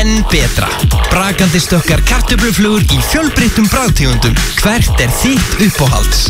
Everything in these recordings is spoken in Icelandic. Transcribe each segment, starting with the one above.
enn betra. Brakandi stökkar kartöfluflugur í fjölbreyttum bragðtegundum. Hvert þitt uppáhalds?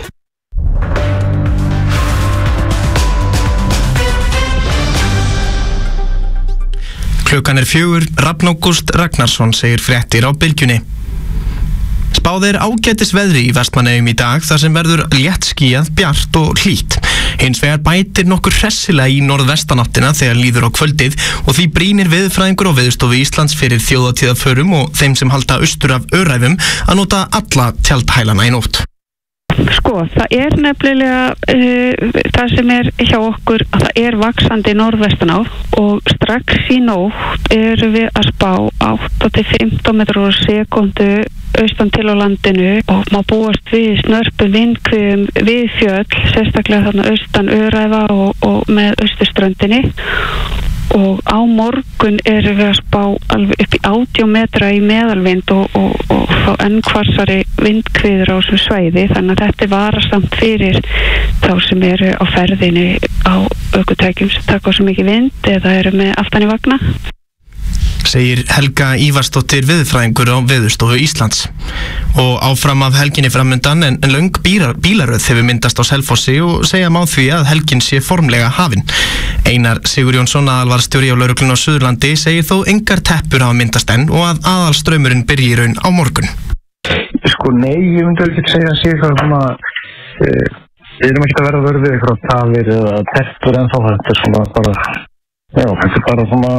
Klukkan 4, Rafn Ágúst Ragnarsson segir fréttir á Bylgjunni. Spáð ágætis veðri í Vestmannaeyjum í dag þar sem verður léttskýjað, bjart og hlýtt. Hins vegar bætir nokkur hressilega í norðvestanáttina þegar líður á kvöldið og því brýnir veðurfræðingur á Veðurstofu Íslands fyrir þjóðhátíðarförum og þeim sem halda austur af Öræfum að nota alla tjaldhælana í nótt. Sko, það nefnilega það sem hjá okkur að það vaxandi norðvestanátt og strax í nótt við að spá 8-15 metrar á sekundu austan til á landinu og má búast við snörpum vindhviðum við fjöll, sérstaklega þarna austan Öræfa og með austurströndinni. Og á morgun við að spá alveg upp í 80 metra í meðalvind og þá enn hvassari vindhviður á þessum svæði, þannig að þetta varasamt fyrir þá sem eru á ferðinni á ökutækjum sem taka svo mikið vind eða eru með aftan í vagna. Segir Helga Ívarsdóttir veðurfræðingur á Veðurstofu Íslands. Og áfram af helginni framundan en löng bílaröð hefur myndast á Selfossi og segja má því að helgin sé formlega hafin. Einar Sigurjónsson, aðalvarðstjóri á lögreglunni á Suðurlandi, segir þó engar teppur hafa myndast enn og að aðalstraumurinn byrji í raun á morgun. Sko nei, ég myndi ekki segja að sé eitthvað svona við erum ekki að verða vörðið eitthvað tafir eða teppur ennþá, þetta svona bara þetta bara svona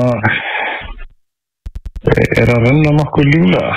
að renna nokkuð líflega.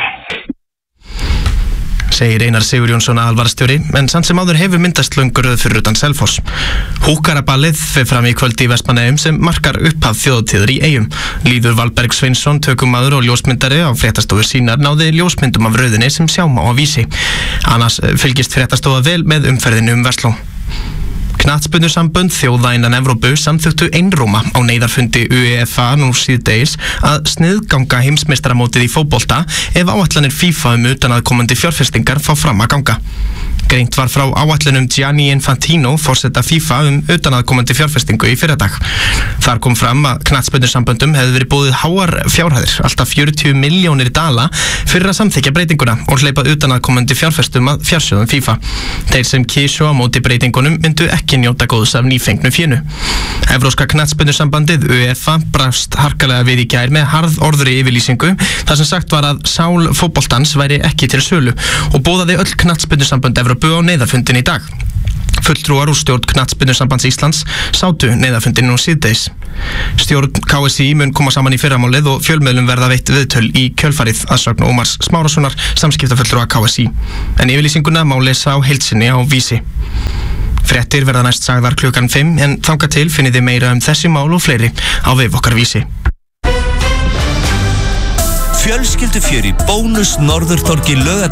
Segir Einar Sigurjónsson, aðalvarðstjóri, en samt sem áður hefur myndast lönguröð fyrir utan Selfoss. Húkaraballið fer fram í kvöldi í Vestmannaeyjum sem markar upphaf þjóðhátíðar í Eyjum. Lýður Valberg Sveinsson, tökumaður og ljósmyndari á Fréttastofu Sýnar, náði ljósmyndum af röðinni sem sjá má á Vísi. Annars fylgist Fréttastofa vel með umferðinu Versló. Knattspyrnusambönd þjóða innan Evrópu samþykktu einróma á neyðarfundi UEFA nú síðdegis að sniðganga heimsmeistaramótið í fótbolta ef áætlanir FIFA utanaðkomandi fjárfestingar fá fram að ganga. Greint var frá áætlunum Gianni Infantino, forseta FIFA, utanaðkomandi fjárfestingu í fyrradag. Þar kom fram að knattspyrnusamböndum hefði verið boðið háar fjárhæðir, alltaf 40 milljónir dala, fyrir að samþykkja breytinguna og hleypa utanaðkomandi fjárfestum að fjársjóðum FIFA. Þeir sem kysu á móti breytingunum myndu ekki njóta góðs af nýfengnu fénu. Evrópska knattspyrnusambandið UEFA brást harkalega við í gær með harðorðri yfirlýsingu þar sem sagt var að sál fótboltans væri ekki til sölu og boðaði öll knattspyrnusambönd Evrópu á neyðarfundin í dag. Fulltrúar úr stjórn Knattspyrnusambands Íslands sátu neyðarfundin nú síðdegis. Stjórn KSÍ mun koma saman í fyrramálið og fjölmiðlum verða veitt viðtöl í kjölfarið að sögn Ómars Smárassonar, samskiptafulltrúa KSÍ. En yfirlýsinguna má lesa á heild sinni á Vísi. Fréttir verða næst sagðar klukkan 5 en þangað til finnið þið meira þessi mál og fleiri á vef okkar Vísi. Fjölskyldufjör í Bónus Norðurtorgi